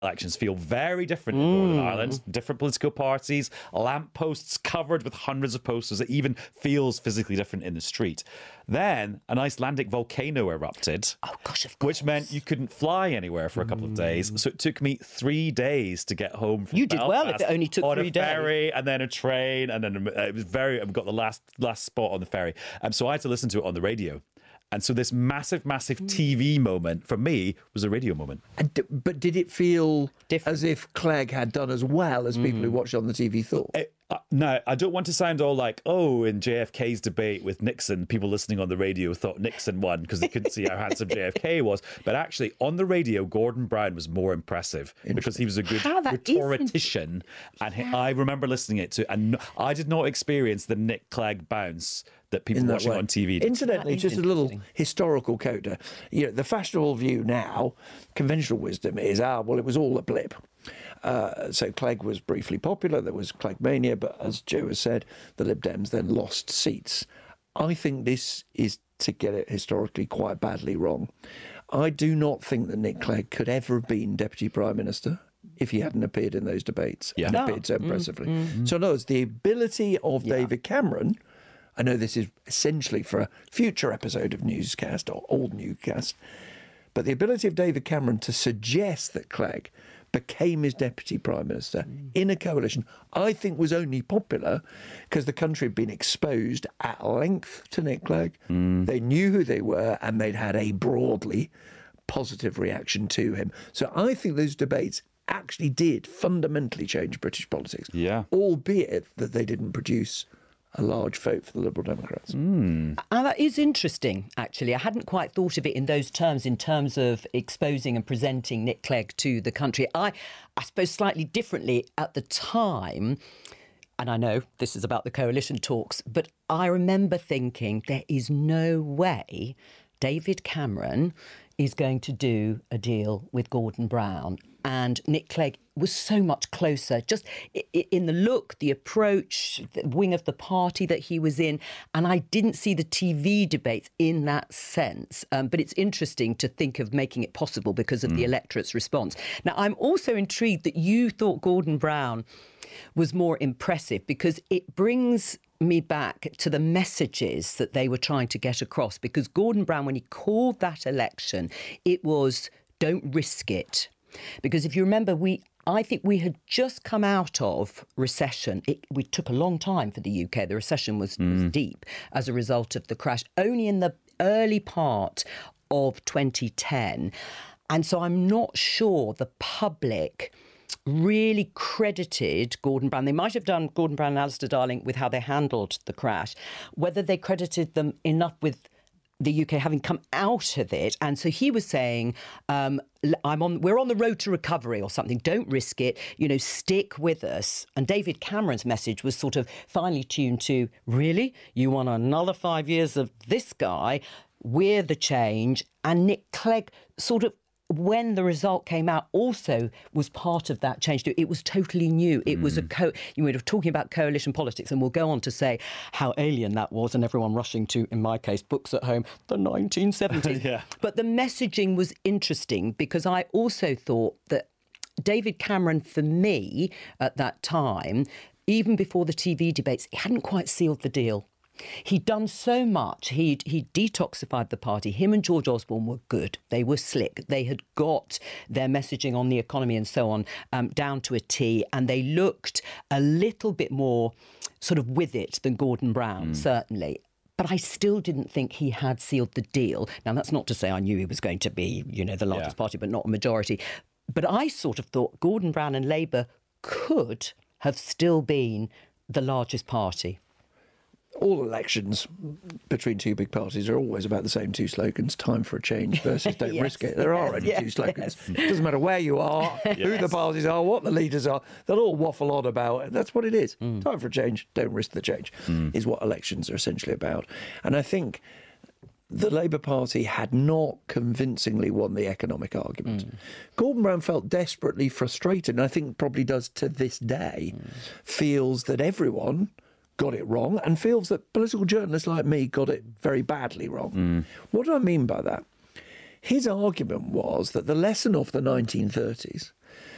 elections feel very different in Northern Ireland. Different political parties, lampposts covered with hundreds of posters. It even feels physically different in the street. Then an Icelandic volcano erupted. Oh, gosh, of course. Which meant you couldn't fly anywhere for a couple of days. So it took me 3 days to get home from You did Belfast well if it only took on 3 a days. ferry and then a train. And then it was I got the last spot on the ferry. So I had to listen to it on the radio. And so this massive TV moment for me was a radio moment. But did it feel Different. as if Clegg had done as well as people who watched on the TV thought? No, I don't want to sound all like, in JFK's debate with Nixon, people listening on the radio thought Nixon won because they couldn't see how handsome JFK was. But actually, on the radio, Gordon Brown was more impressive because he was a good rhetorician. And I remember listening it to, and I did not experience the Nick Clegg bounce that people watching on TV did. Incidentally, just a little historical coda. The fashionable view now, conventional wisdom is, it was all a blip. So Clegg was briefly popular, there was Cleggmania, but as Joe has said, the Lib Dems then lost seats. I think this is, to get it historically, quite badly wrong. I do not think that Nick Clegg could ever have been Deputy Prime Minister if he hadn't appeared in those debates and appeared so impressively. So in other words, the ability of David Cameron, I know this is essentially for a future episode of Newscast or old Newscast, but the ability of David Cameron to suggest that Clegg became his Deputy Prime Minister in a coalition, I think was only popular because the country had been exposed at length to Nick Clegg. They knew who they were and they'd had a broadly positive reaction to him. So I think those debates actually did fundamentally change British politics, albeit that they didn't produce a large vote for the Liberal Democrats. That is interesting, actually. I hadn't quite thought of it in those terms, in terms of exposing and presenting Nick Clegg to the country. I suppose slightly differently at the time, and I know this is about the coalition talks, but I remember thinking there is no way David Cameron is going to do a deal with Gordon Brown. And Nick Clegg was so much closer, just in the look, the approach, the wing of the party that he was in. And I didn't see the TV debates in that sense. But it's interesting to think of making it possible because of the electorate's response. Now, I'm also intrigued that you thought Gordon Brown was more impressive because it brings me back to the messages that they were trying to get across. Because Gordon Brown, when he called that election, it was don't risk it. Because if you remember, I think we had just come out of recession. We took a long time for the UK. The recession was deep as a result of the crash, only in the early part of 2010. And so I'm not sure the public really credited Gordon Brown. They might have done Gordon Brown and Alistair Darling with how they handled the crash. Whether they credited them enough with the UK having come out of it. And so he was saying, we're on the road to recovery or something. Don't risk it. Stick with us. And David Cameron's message was sort of finely tuned to, really? You want another 5 years of this guy? We're the change. And Nick Clegg sort of, when the result came out, also was part of that change. It was totally new. It was you were talking about coalition politics, and we'll go on to say how alien that was, and everyone rushing to, in my case, books at home, the 1970s. But the messaging was interesting because I also thought that David Cameron, for me, at that time, even before the TV debates, he hadn't quite sealed the deal. He'd done so much. He detoxified the party. Him and George Osborne were good. They were slick. They had got their messaging on the economy and so on down to a T, and they looked a little bit more sort of with it than Gordon Brown, certainly. But I still didn't think he had sealed the deal. Now, that's not to say I knew he was going to be, the largest party, but not a majority. But I sort of thought Gordon Brown and Labour could have still been the largest party. All elections between two big parties are always about the same two slogans: time for a change versus don't risk it. There are only two slogans. It doesn't matter where you are, who the parties are, what the leaders are. They'll all waffle on about it. That's what it is. Time for a change, don't risk the change, is what elections are essentially about. And I think the Labour Party had not convincingly won the economic argument. Gordon Brown felt desperately frustrated, and I think probably does to this day, feels that everyone got it wrong and feels that political journalists like me got it very badly wrong. What do I mean by that? His argument was that the lesson of the 1930s